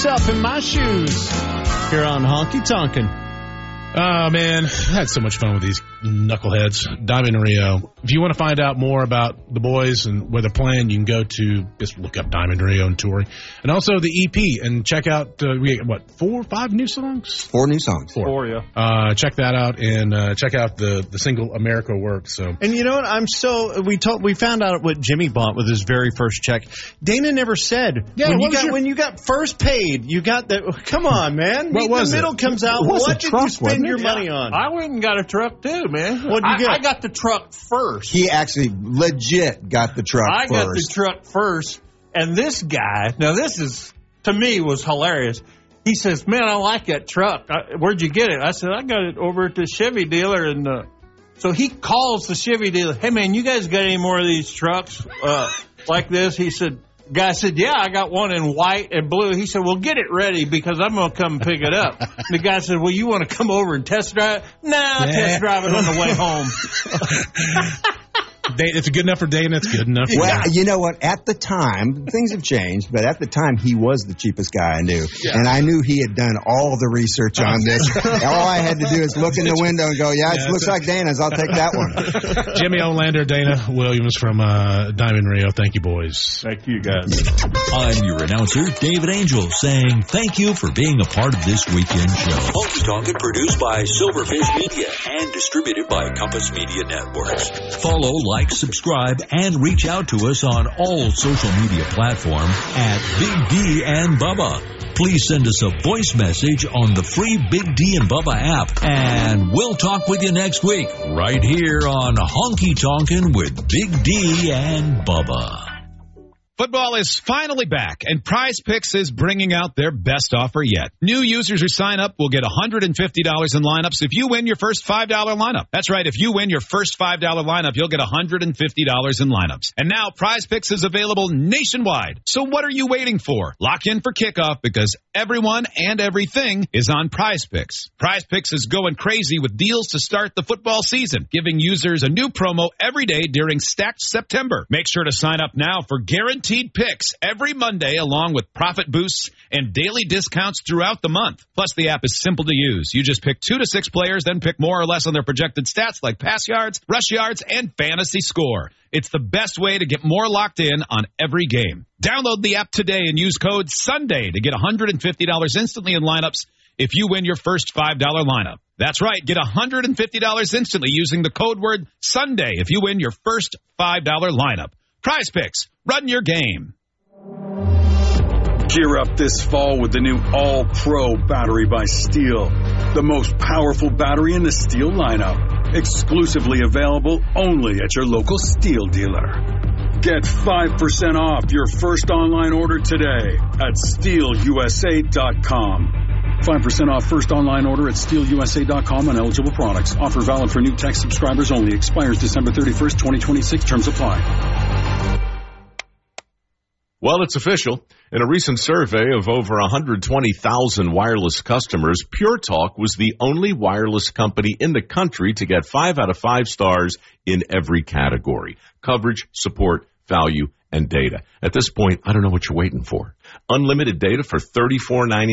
yourself in my shoes. Here on Honky Tonkin'. Oh, man, I had so much fun with these knuckleheads. Diamond Rio. If you want to find out more about the boys and where they're playing, you can go to, just look up Diamond Rio and touring. And also the EP, and check out, 4 or 5 new songs? 4 new songs. 4, yeah. Check that out, and check out the single America Works. So. And you know what? We found out what Jimmy bought with his very first check. Dana never said. Yeah, when you got first paid, you got the. Come on, man. What was the middle it? comes out. What did you spend your money on? I went and got a truck too, man. What'd you get? I got the truck first. He actually legit got the truck first. I got the truck first, and this guy, now this is, to me, was hilarious. He says, man, I like that truck. Where'd you get it? I said, I got it over at the Chevy dealer. And so he calls the Chevy dealer, hey, man, you guys got any more of these trucks like this? He said, guy said, yeah, I got one in white and blue. He said, well, get it ready because I'm going to come pick it up. The guy said, well, you want to come over and test drive it? Nah, test drive it on the way home. It's good enough for Dana. It's good enough for Well, Dana. you know what? At the time, things have changed, but at the time, he was the cheapest guy I knew. Yeah. And I knew he had done all the research on this. All I had to do is look in the window and go, it looks like Dana's. I'll take that one. Jimmy Olander, Dana Williams from Diamond Rio. Thank you, boys. Thank you, guys. I'm your announcer, David Angel, saying thank you for being a part of this weekend show. Honky Tonkin' produced by Silverfish Media and distributed by Compass Media Networks. Follow, like, subscribe, and reach out to us on all social media platforms at Big D and Bubba. Please send us a voice message on the free Big D and Bubba app, and we'll talk with you next week right here on Honky Tonkin' with Big D and Bubba. Football is finally back, and Prize Picks is bringing out their best offer yet. New users who sign up will get $150 in lineups if you win your first $5 lineup. That's right, if you win your first $5 lineup, you'll get $150 in lineups. And now Prize Picks is available nationwide. So what are you waiting for? Lock in for kickoff because everyone and everything is on Prize Picks. Prize Picks is going crazy with deals to start the football season, giving users a new promo every day during Stacked September. Make sure to sign up now for guaranteed picks every Monday, along with profit boosts and daily discounts throughout the month. Plus, the app is simple to use. You just pick 2 to 6 players, then pick more or less on their projected stats like pass yards, rush yards, and fantasy score. It's the best way to get more locked in on every game. Download the app today and use code SUNDAY to get $150 instantly in lineups if you win your first $5 lineup. That's right, get $150 instantly using the code word SUNDAY if you win your first $5 lineup. Prize Picks, run your game. Gear up this fall with the new All-Pro battery by Steel. The most powerful battery in the Steel lineup. Exclusively available only at your local Steel dealer. Get 5% off your first online order today at SteelUSA.com. 5% off first online order at SteelUSA.com on eligible products. Offer valid for new tech subscribers only. Expires December 31st, 2026. Terms apply. Well, it's official. In a recent survey of over 120,000 wireless customers, Pure Talk was the only wireless company in the country to get 5 out of 5 stars in every category: coverage, support, value, and data. At this point, I don't know what you're waiting for. Unlimited data for $34.99